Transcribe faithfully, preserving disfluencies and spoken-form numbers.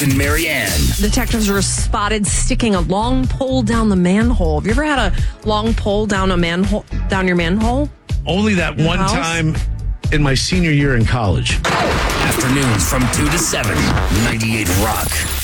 and Marianne. Detectives were spotted sticking a long pole down the manhole. Have you ever had a long pole down a manhole, down your manhole? Only that Your one house? time in my senior year in college. Afternoons from two to seven, ninety-eight Rock.